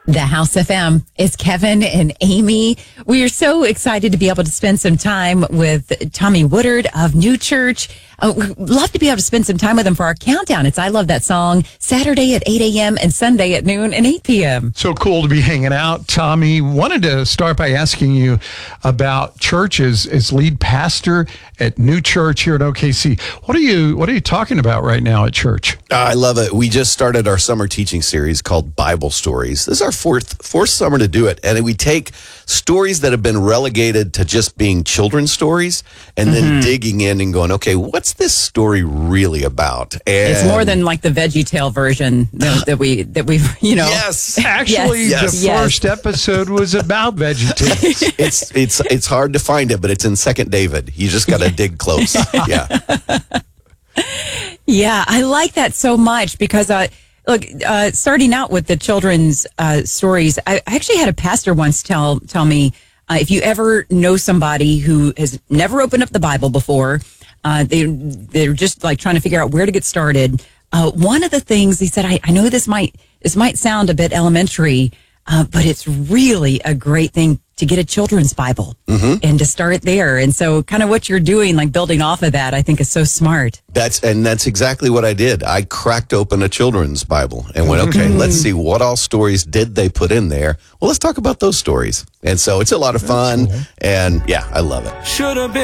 The House FM is Kevin and Amy. We are so excited to be able to spend some time with Tommy Woodard of New Church. We'd love to be able to spend some time with him for our countdown. It's I Love That Song, Saturday at 8 a.m. and Sunday at noon and 8 p.m. So cool to be hanging out, Tommy. Wanted to start by asking you about church as lead pastor at New Church here at OKC. What are you talking about right now at church? I love it. We just started our summer teaching series called Bible Stories. This is our fourth summer to do it. And we take stories that have been relegated to just being children's stories and then digging in and going, okay, what's this story really about? And it's more than like the VeggieTale version that we've, Yes. Actually, Yes. the first episode was about VeggieTales. It's hard to find it, but it's in 2 David. You just got to dig close. Yeah. Yeah, I like that so much because, starting out with the children's stories, I actually had a pastor once tell me, if you ever know somebody who has never opened up the Bible before, they're just like trying to figure out where to get started. One of the things he said, I know this might sound a bit elementary, but it's really a great thing to get a children's Bible and to start there. And so kind of what you're doing, like building off of that, I think is so smart. That's exactly what I did. I cracked open a children's Bible and went, okay, let's see what all stories did they put in there. Well, let's talk about those stories. And so it's a lot of fun. Cool. And yeah, I love it. Should have been